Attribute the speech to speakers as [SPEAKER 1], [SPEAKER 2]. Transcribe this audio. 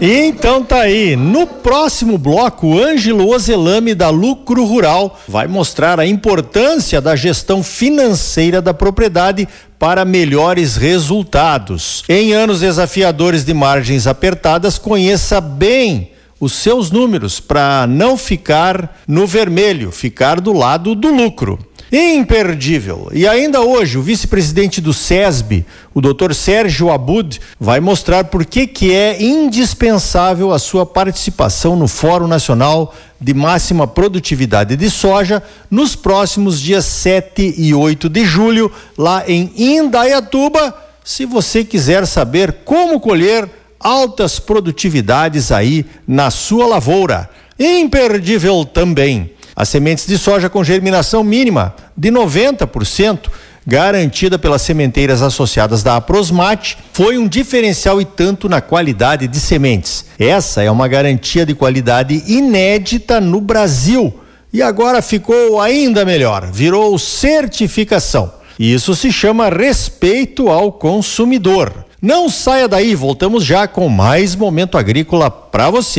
[SPEAKER 1] Então tá aí, no próximo bloco, Ângelo Ozelami da Lucro Rural vai mostrar a importância da gestão financeira da propriedade para melhores resultados. Em anos desafiadores de margens apertadas, conheça bem os seus números para não ficar no vermelho, ficar do lado do lucro. Imperdível. E ainda hoje, o vice-presidente do SESB, o Dr. Sérgio Abud, vai mostrar por que é indispensável a sua participação no Fórum Nacional de Máxima Produtividade de Soja nos próximos dias 7 e 8 de julho, lá em Indaiatuba, se você quiser saber como colher altas produtividades aí na sua lavoura. Imperdível também. As sementes de soja com germinação mínima de 90%, garantida pelas sementeiras associadas da Aprosmate, foi um diferencial e tanto na qualidade de sementes. Essa é uma garantia de qualidade inédita no Brasil e agora ficou ainda melhor, virou certificação. Isso se chama respeito ao consumidor. Não saia daí, voltamos já com mais Momento Agrícola para você.